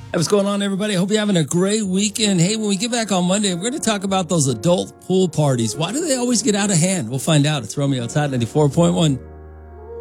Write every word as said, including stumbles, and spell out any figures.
Hey, what's going on, everybody? I hope you're having a great weekend. Hey, when we get back on Monday, we're going to talk about those adult pool parties. Why do they always get out of hand? We'll find out. It's Romeo Todd, ninety-four point one.